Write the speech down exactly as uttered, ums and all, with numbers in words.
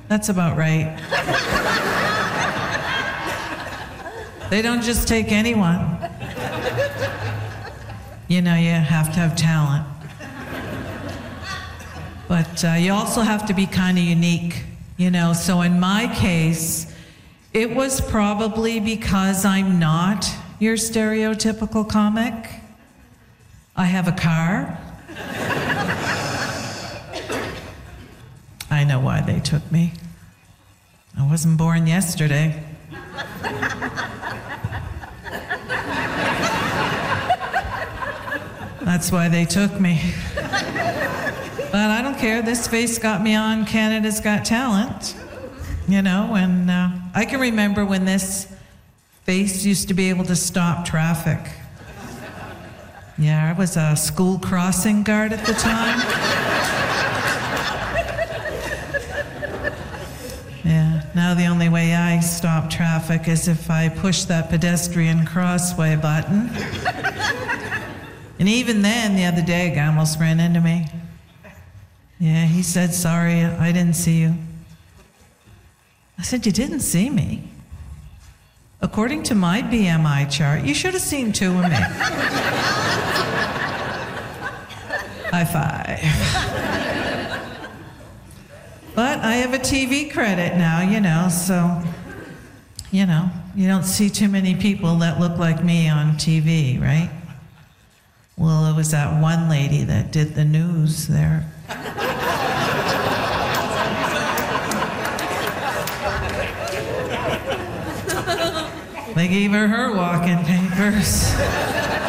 That's about right. They don't just take anyone. You know, you have to have talent. But uh, you also have to be kind of unique, you know. So in my case, it was probably because I'm not your stereotypical comic. I have a car. I know why they took me. I wasn't born yesterday. That's why they took me. But I don't care. This face got me on Canada's Got Talent. You know, and uh, I can remember when this face used to be able to stop traffic. Yeah, I was a school crossing guard at the time. Yeah, now the only way I stop traffic is if I push that pedestrian crossway button. And even then, the other day, a guy almost ran into me. Yeah, he said, sorry, I didn't see you. I said, you didn't see me? According to my B M I chart, you should have seen two of me. High five. But I have a T V credit now, you know, so, you know, you don't see too many people that look like me on T V, right? Well, it was that one lady that did the news there. They gave her her walk-in papers.